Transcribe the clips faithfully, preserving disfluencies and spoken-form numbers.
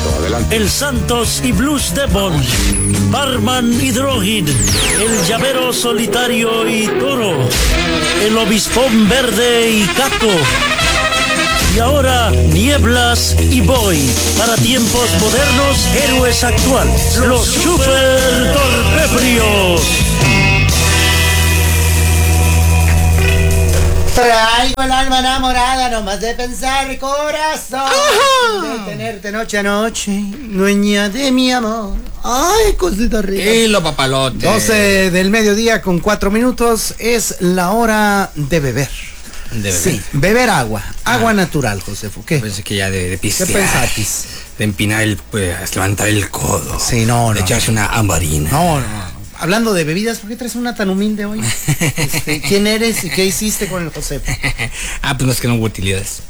adelante. El Santos y Blues Devon, Barman y Drogin, el Llavero Solitario y Toro, el Obispón Verde y Caco. Y ahora, Nieblas y Boy. Para tiempos modernos, héroes actuales, los Super Torpebrios. Traigo el alma enamorada, nomás de pensar, corazón. Ajá. De tenerte noche a noche, dueña de mi amor. Ay, cosita rica. Y lo papalote. doce del mediodía con cuatro minutos es la hora de beber. De beber. Sí, beber agua. Agua ah. natural, Josefo. ¿Qué? Pensé que ya de, de pistear. ¿Qué pensatis? De empinar el, pues, levantar el codo. Sí, no, no. De echarse una ambarina. No, no. Hablando de bebidas, ¿por qué traes una tan humilde hoy? Este, ¿Quién eres y qué hiciste con el Josefo? Ah, pues no es que no hubo utilidades.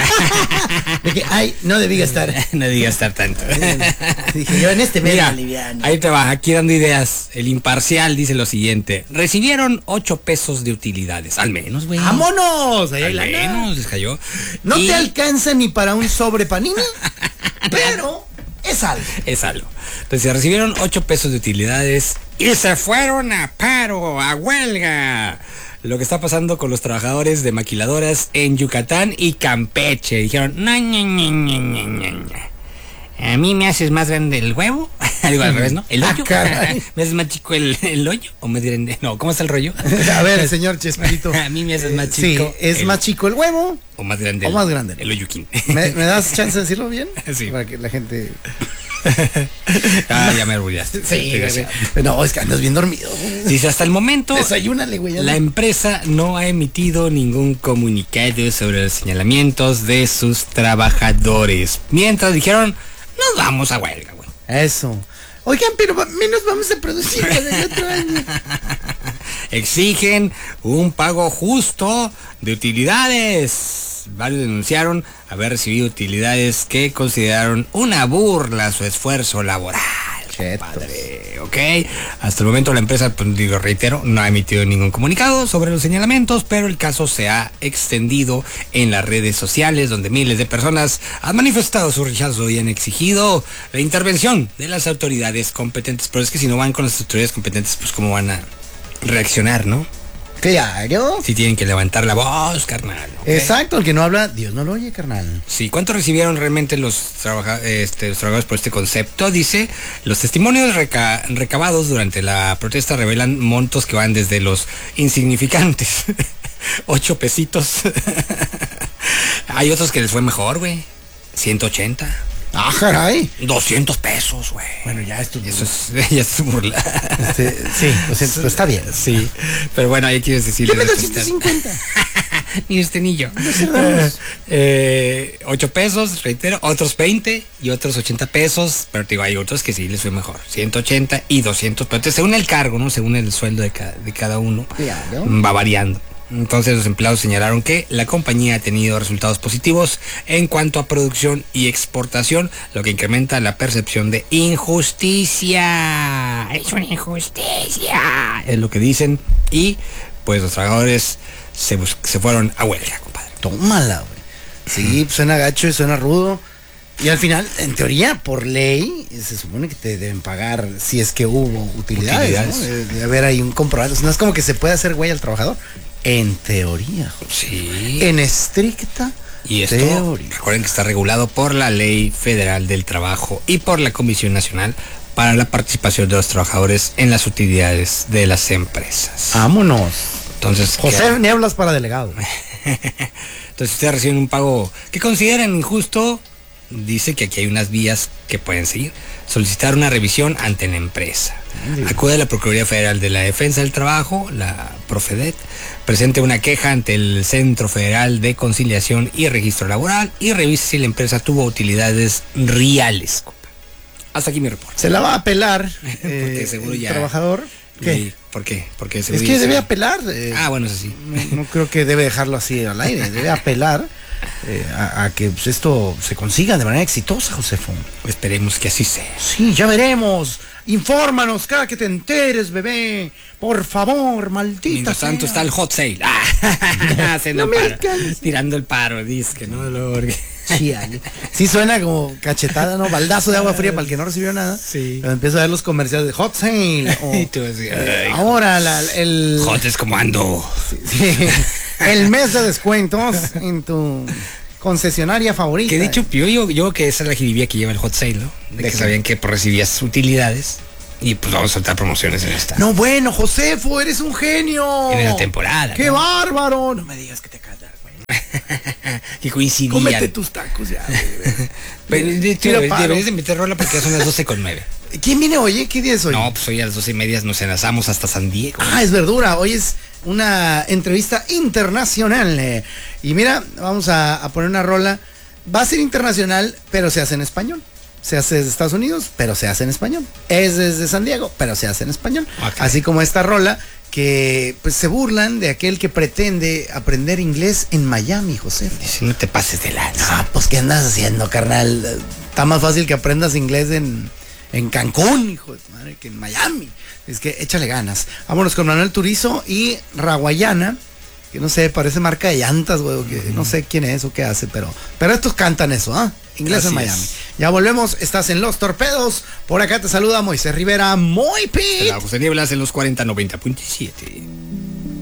De que, ay, no debí gastar. No debí gastar tanto. Dije yo en este medio Mira, liviano. Ahí te va, aquí dando ideas. El Imparcial dice lo siguiente: recibieron ocho pesos de utilidades, al menos, güey. ¡Vámonos! Ahí al menos les cayó. No y... te alcanza ni para un sobre panini, pero es algo. Es algo. Entonces recibieron ocho pesos de utilidades y se fueron a paro, a huelga. Lo que está pasando con los trabajadores de maquiladoras en Yucatán y Campeche. Dijeron, no, no, no, no, no, no. A mí me haces más grande el huevo. Digo al revés, ¿no? El hoyo. Ah, ¿me haces más chico el, el hoyo? ¿O me dirán, no, ¿cómo está el rollo? A ver, señor Chespirito. A mí me haces más chico. Sí, es el, más chico el huevo. O más grande o el, más grande. El hoyuquín. ¿Me, ¿Me das chance de decirlo bien? Sí. Para que la gente... Ah, ya me orgullaste. Sí, sí. No, es que andas bien dormido. Dice, hasta el momento Desayúnale, güey, la empresa no ha emitido ningún comunicado sobre los señalamientos de sus trabajadores. Mientras dijeron, nos vamos a huelga, güey. Eso. Oigan, pero menos vamos a producir el otro año. Exigen un pago justo de utilidades. Varios denunciaron haber recibido utilidades que consideraron una burla a su esfuerzo laboral. Padre, ok. Hasta el momento la empresa, pues digo, reitero, no ha emitido ningún comunicado sobre los señalamientos, pero el caso se ha extendido en las redes sociales, donde miles de personas han manifestado su rechazo y han exigido la intervención de las autoridades competentes. Pero es que si no van con las autoridades competentes, pues cómo van a reaccionar, ¿no? Claro. Sí tienen que levantar la voz, carnal. ¿Okay? Exacto, el que no habla, Dios no lo oye, carnal. Sí, ¿cuánto recibieron realmente los, trabaja, este, los trabajadores por este concepto? Dice, los testimonios reca recabados durante la protesta revelan montos que van desde los insignificantes, ocho pesitos. Hay otros que les fue mejor, güey, ciento ochenta. Ah, caray. doscientos pesos, güey. Bueno, ya esto Eso es, ya es burla. Este, sí, doscientos, pero está bien. Sí, pero bueno, ahí quieres decirle. Dime doscientos cincuenta. Ni este niño. eh, ocho pesos, reitero, otros veinte y otros ochenta pesos, pero te digo, hay otros que sí les fue mejor. ciento ochenta y doscientos, pero te, según el cargo, ¿no? Según el sueldo de cada, de cada uno, claro, va variando. Entonces los empleados señalaron que la compañía ha tenido resultados positivos en cuanto a producción y exportación, lo que incrementa la percepción de injusticia. Es una injusticia, es lo que dicen, y pues los trabajadores se, se fueron a huelga, compadre. Tómala, güey. Sí, pues suena gacho y suena rudo. Y al final, en teoría, por ley, se supone que te deben pagar si es que hubo utilidades, utilidades. ¿No? De, de haber ahí un comprobado. No es como que se puede hacer güey al trabajador. En teoría, Jorge. Sí. En estricta y esto, teoría. Recuerden que está regulado por la Ley Federal del Trabajo y por la Comisión Nacional para la Participación de los Trabajadores en las Utilidades de las Empresas. Vámonos. Entonces, José ¿qué? Nieblas para delegado. Entonces, ustedes reciben un pago que consideran injusto. Dice que aquí hay unas vías que pueden seguir. Solicitar una revisión ante la empresa. Sí. Acude a la Procuraduría Federal de la Defensa del Trabajo, la Profedet, presente una queja ante el Centro Federal de Conciliación y Registro Laboral y revise si la empresa tuvo utilidades reales. Hasta aquí mi reporte. Se la va a apelar eh, porque seguro el ya, trabajador. ¿Qué? ¿Por qué? Porque es que debe apelar. Eh, ah, bueno, eso sí. No, no creo que debe dejarlo así al aire. Debe apelar eh, a, a que pues, esto se consiga de manera exitosa, Josefo. Esperemos que así sea. Sí, ya veremos. Infórmanos cada que te enteres, bebé. Por favor, maldita. Mientras tanto está el hot sale. Ah, haciendo no paro. Alcanza. Tirando el paro, dice que no lo. Sí, sí suena como cachetada, ¿no? Baldazo de agua fría para el que no recibió nada. Sí. Pero empieza a ver los comerciales de hot sale. O, Y tú así, eh, ahora la, el. Hot es como ando. Sí, sí, el mes de descuentos en tu concesionaria favorita. Que de hecho, yo digo yo que esa es la jiribilla que lleva el hot sale, ¿no? De, de que sabían que pues, recibías utilidades. Y pues vamos a soltar promociones en esta. No, bueno, Josefo, eres un genio. En la temporada. ¡Qué ¿no? bárbaro! No me digas que te acabas de dar, güey. Que coincidían. Cómete tus tacos ya, güey. Pero de hecho, deberías de meter rola porque ya son las doce con nueve. ¿Quién viene hoy? ¿Qué día es hoy? No, pues hoy a las doce y media nos enlazamos hasta San Diego. Ah, es verdura. Hoy es una entrevista internacional. Eh. Y mira, vamos a, a poner una rola. Va a ser internacional, pero se hace en español. Se hace desde Estados Unidos, pero se hace en español. Es desde San Diego, pero se hace en español. Okay. Así como esta rola que pues se burlan de aquel que pretende aprender inglés en Miami, José. Si no te pases de lanza. Ah, pues ¿qué andas haciendo, carnal? Está más fácil que aprendas inglés en, en Cancún, hijo de madre, que en Miami. Es que échale ganas. Vámonos con Manuel Turizo y Raguayana, que no sé, parece marca de llantas, güey, que uh-huh. no sé quién es o qué hace, pero, pero estos cantan eso, ¿ah? ¿eh? Inglés Así en Miami. Es. Ya volvemos, estás en Los Torpedos. Por acá te saluda Moisés Rivera, muy pit. La José Nieblas en los cuarenta noventa punto siete.